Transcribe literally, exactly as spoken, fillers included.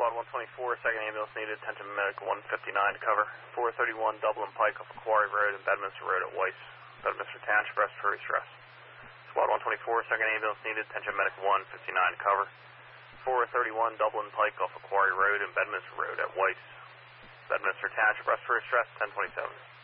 Squad one twenty-four, second ambulance needed, attention medic one fifty-nine to cover. four thirty-one Dublin Pike off of Quarry Road and Bedminster Road at Weiss. Bedminster Township, respiratory stress. Squad one twenty-four, second ambulance needed, attention medic one fifty-nine to cover. four thirty-one Dublin Pike off of Quarry Road and Bedminster Road at Weiss. Bedminster Township, respiratory stress, ten twenty-seven.